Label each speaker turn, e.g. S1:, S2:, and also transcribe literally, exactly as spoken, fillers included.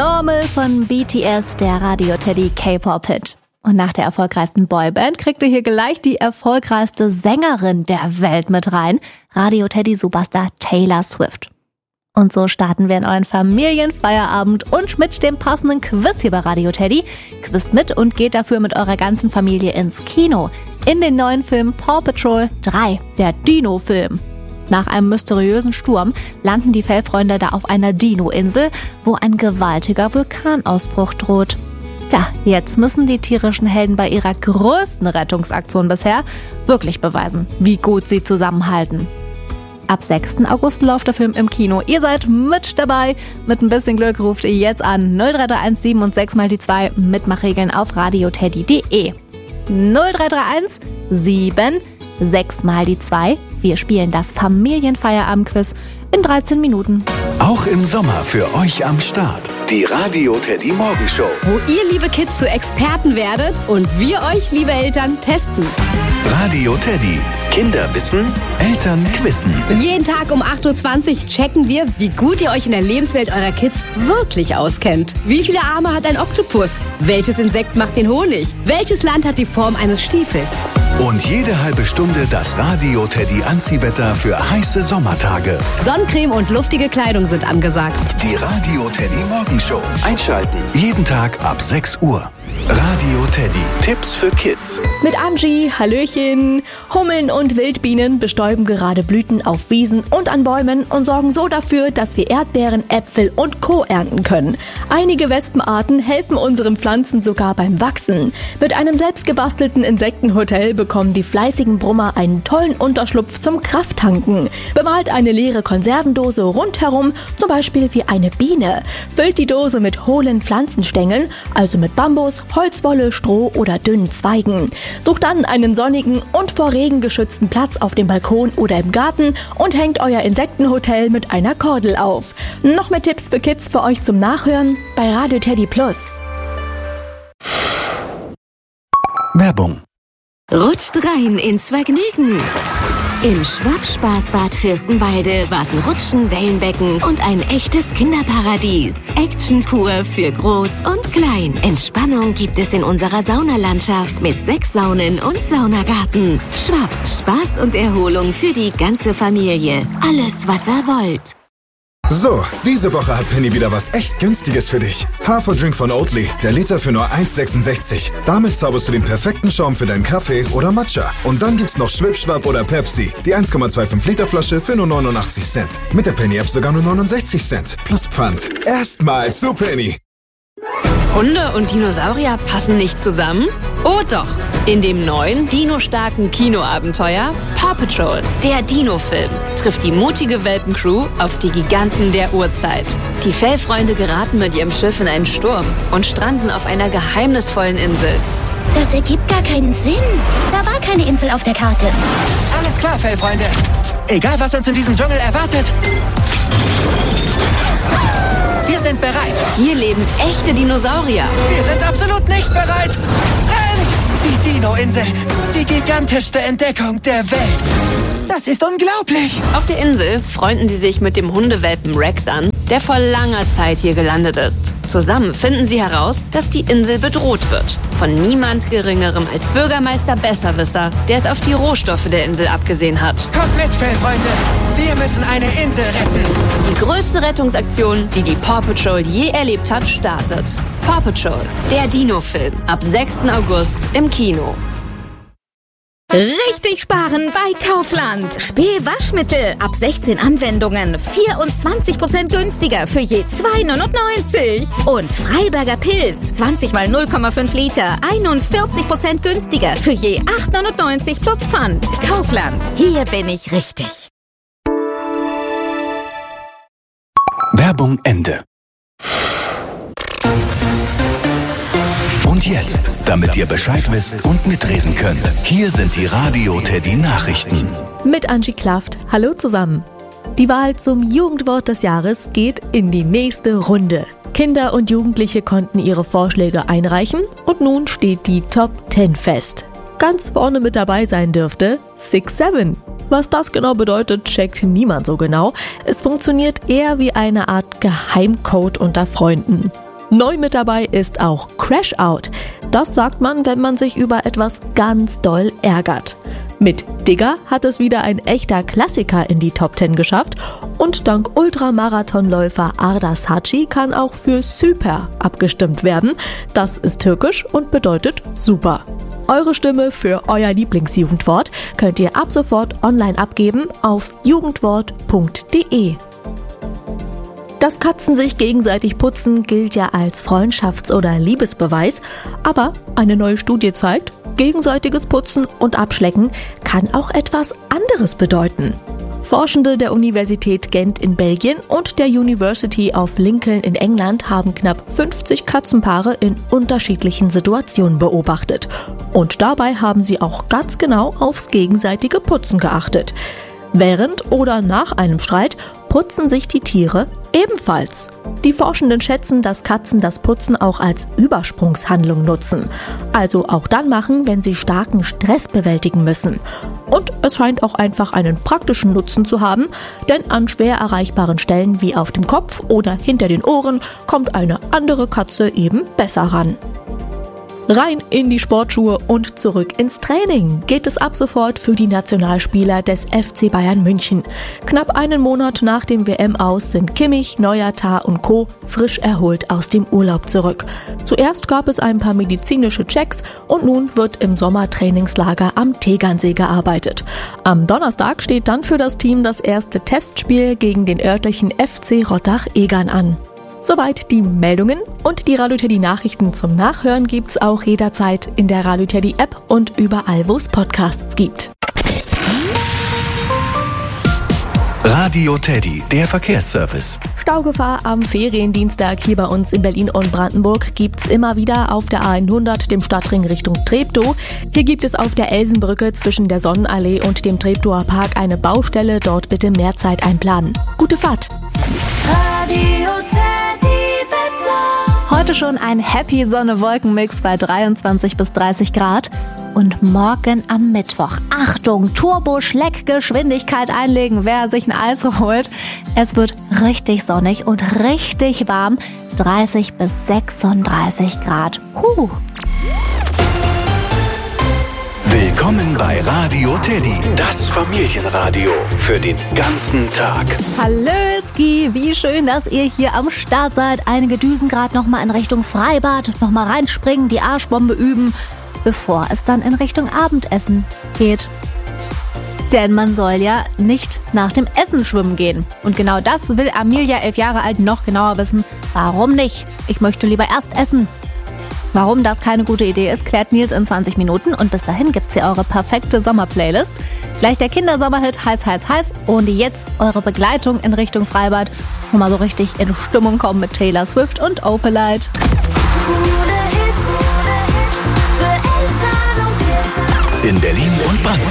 S1: Normal von B T S, der Radio-Teddy K-Pop-Hit. Und nach der erfolgreichsten Boyband kriegt ihr hier gleich die erfolgreichste Sängerin der Welt mit rein, Radio-Teddy-Superstar Taylor Swift. Und so starten wir in euren Familienfeierabend und mit dem passenden Quiz hier bei Radio Teddy. Quizt mit und geht dafür mit eurer ganzen Familie ins Kino. In den neuen Film Paw Patrol drei, der Dino-Film. Nach einem mysteriösen Sturm landen die Fellfreunde da auf einer Dino-Insel, wo ein gewaltiger Vulkanausbruch droht. Tja, jetzt müssen die tierischen Helden bei ihrer größten Rettungsaktion bisher wirklich beweisen, wie gut sie zusammenhalten. Ab sechsten August läuft der Film im Kino. Ihr seid mit dabei. Mit ein bisschen Glück ruft ihr jetzt an null drei drei eins sieben und sechs mal die zwei. Mitmachregeln auf radioteddy punkt de. null drei drei eins sieben sechs mal die zwei. Wir spielen das Familienfeierabendquiz in dreizehn Minuten.
S2: Auch im Sommer für euch am Start. Die Radio Teddy Morgenshow.
S3: Wo ihr, liebe Kids, zu Experten werdet und wir euch, liebe Eltern, testen.
S2: Radio Teddy. Kinder wissen, Eltern quizzen.
S3: Jeden Tag um acht Uhr zwanzig checken wir, wie gut ihr euch in der Lebenswelt eurer Kids wirklich auskennt. Wie viele Arme hat ein Oktopus? Welches Insekt macht den Honig? Welches Land hat die Form eines Stiefels?
S2: Und jede halbe Stunde das Radio Teddy Anziehwetter für heiße Sommertage.
S3: Sonnencreme und luftige Kleidung sind angesagt.
S2: Die Radio Teddy Morgenshow. Einschalten. Jeden Tag ab sechs Uhr. Radio Teddy. Tipps für Kids.
S4: Mit Angie, Hallöchen. Hummeln und Wildbienen bestäuben gerade Blüten auf Wiesen und an Bäumen und sorgen so dafür, dass wir Erdbeeren, Äpfel und Co. ernten können. Einige Wespenarten helfen unseren Pflanzen sogar beim Wachsen. Mit einem selbstgebastelten Insektenhotel bekommen die fleißigen Brummer einen tollen Unterschlupf zum Krafttanken. Bemalt eine leere Konservendose rundherum, zum Beispiel wie eine Biene. Füllt die Dose mit hohlen Pflanzenstängeln, also mit Bambus, Holzwolle, Stroh oder dünnen Zweigen. Sucht dann einen sonnigen und vor Regen geschützten Platz auf dem Balkon oder im Garten und hängt euer Insektenhotel mit einer Kordel auf. Noch mehr Tipps für Kids für euch zum Nachhören bei Radio Teddy Plus.
S2: Werbung.
S5: Rutscht rein ins Vergnügen. Im Schwab-Spaßbad Fürstenwalde warten Rutschen, Wellenbecken und ein echtes Kinderparadies. Action pur für Groß und Klein. Entspannung gibt es in unserer Saunalandschaft mit sechs Saunen und Saunagarten. Schwab, Spaß und Erholung für die ganze Familie. Alles, was ihr wollt.
S6: So, diese Woche hat Penny wieder was echt Günstiges für dich. Haferdrink von Oatly, der Liter für nur eins sechsundsechzig. Damit zauberst du den perfekten Schaum für deinen Kaffee oder Matcha. Und dann gibt's noch Schwipschwap oder Pepsi, die eins Komma fünfundzwanzig Liter Flasche für nur neunundachtzig Cent. Mit der Penny-App sogar nur neunundsechzig Cent. Plus Pfand. Erstmal zu Penny.
S7: Hunde und Dinosaurier passen nicht zusammen? Oh doch! In dem neuen, dinostarken Kinoabenteuer Paw Patrol, der Dino-Film, trifft die mutige Welpencrew auf die Giganten der Urzeit. Die Fellfreunde geraten mit ihrem Schiff in einen Sturm und stranden auf einer geheimnisvollen Insel.
S8: Das ergibt gar keinen Sinn. Da war keine Insel auf der Karte.
S9: Alles klar, Fellfreunde. Egal, was uns in diesem Dschungel erwartet. Wir sind bereit.
S7: Hier leben echte Dinosaurier.
S9: Wir sind absolut nicht bereit. Rennt! Die Dino-Insel. Die gigantischste Entdeckung der Welt. Das ist unglaublich.
S7: Auf der Insel freunden sie sich mit dem Hundewelpen Rex an, der vor langer Zeit hier gelandet ist. Zusammen finden sie heraus, dass die Insel bedroht wird. Von niemand Geringerem als Bürgermeister Besserwisser, der es auf die Rohstoffe der Insel abgesehen hat.
S9: Kommt mit, Fellfreunde. Wir müssen eine Insel retten.
S7: Die größte Rettungsaktion, die die Paw Patrol je erlebt hat, startet. Paw Patrol, der Dino-Film. Ab sechsten August im Kino.
S10: Richtig sparen bei Kaufland. Spee-Waschmittel ab sechzehn Anwendungen. vierundzwanzig Prozent günstiger für je zwei neunundneunzig. Und Freiberger Pilz. zwanzig mal null Komma fünf Liter. einundvierzig Prozent günstiger für je acht neunundneunzig plus Pfand. Kaufland. Hier bin ich richtig.
S2: Werbung Ende. Und jetzt, damit ihr Bescheid wisst und mitreden könnt, hier sind die Radio Teddy Nachrichten.
S4: Mit Angie Klaft. Hallo zusammen. Die Wahl zum Jugendwort des Jahres geht in die nächste Runde. Kinder und Jugendliche konnten ihre Vorschläge einreichen und nun steht die Top zehn fest. Ganz vorne mit dabei sein dürfte six seven. Was das genau bedeutet, checkt niemand so genau. Es funktioniert eher wie eine Art Geheimcode unter Freunden. Neu mit dabei ist auch Crash Out. Das sagt man, wenn man sich über etwas ganz doll ärgert. Mit Digger hat es wieder ein echter Klassiker in die Top zehn geschafft und dank Ultramarathonläufer Ardas Haci kann auch für Süper abgestimmt werden. Das ist türkisch und bedeutet super. Eure Stimme für euer Lieblingsjugendwort könnt ihr ab sofort online abgeben auf jugendwort punkt de. Dass Katzen sich gegenseitig putzen, gilt ja als Freundschafts- oder Liebesbeweis. Aber eine neue Studie zeigt, gegenseitiges Putzen und Abschlecken kann auch etwas anderes bedeuten. Forschende der Universität Gent in Belgien und der University of Lincoln in England haben knapp fünfzig Katzenpaare in unterschiedlichen Situationen beobachtet. Und dabei haben sie auch ganz genau aufs gegenseitige Putzen geachtet. Während oder nach einem Streit putzen sich die Tiere ebenfalls. Die Forschenden schätzen, dass Katzen das Putzen auch als Übersprungshandlung nutzen. Also auch dann machen, wenn sie starken Stress bewältigen müssen. Und es scheint auch einfach einen praktischen Nutzen zu haben, denn an schwer erreichbaren Stellen wie auf dem Kopf oder hinter den Ohren kommt eine andere Katze eben besser ran. Rein in die Sportschuhe und zurück ins Training geht es ab sofort für die Nationalspieler des F C Bayern München. Knapp einen Monat nach dem W M-Aus sind Kimmich, Neuer, Tah und Co. frisch erholt aus dem Urlaub zurück. Zuerst gab es ein paar medizinische Checks und nun wird im Sommertrainingslager am Tegernsee gearbeitet. Am Donnerstag steht dann für das Team das erste Testspiel gegen den örtlichen F C Rottach-Egern an. Soweit die Meldungen und die Radio Teddy Nachrichten zum Nachhören gibt's auch jederzeit in der Radio Teddy App und überall, wo es Podcasts gibt.
S2: Radio Teddy, der Verkehrsservice.
S4: Staugefahr am Feriendienstag hier bei uns in Berlin und Brandenburg gibt's immer wieder auf der A hundert, dem Stadtring Richtung Treptow. Hier gibt es auf der Elsenbrücke zwischen der Sonnenallee und dem Treptower Park eine Baustelle. Dort bitte mehr Zeit einplanen. Gute Fahrt!
S1: Radio Teddy Wetter. Heute schon ein Happy Sonne-Wolken-Mix bei dreiundzwanzig bis dreißig Grad. Und morgen am Mittwoch, Achtung, Turbo-Schleck-Geschwindigkeit einlegen, wer sich ein Eis holt. Es wird richtig sonnig und richtig warm, dreißig bis sechsunddreißig Grad. Huh.
S2: Willkommen bei Radio Teddy, das Familienradio für den ganzen Tag.
S1: Hallötzki, wie schön, dass ihr hier am Start seid. Einige düsen gerade nochmal in Richtung Freibad, nochmal reinspringen, die Arschbombe üben, bevor es dann in Richtung Abendessen geht. Denn man soll ja nicht nach dem Essen schwimmen gehen. Und genau das will Amelia, elf Jahre alt, noch genauer wissen. Warum nicht? Ich möchte lieber erst essen. Warum das keine gute Idee ist, klärt Nils in zwanzig Minuten. Und bis dahin gibt's hier eure perfekte Sommerplaylist. Gleich der Kindersommerhit Heiß, heiß, heiß. Und jetzt eure Begleitung in Richtung Freibad. Schon mal so richtig in Stimmung kommen mit Taylor Swift und Opalite.
S2: In Berlin und Brandenburg.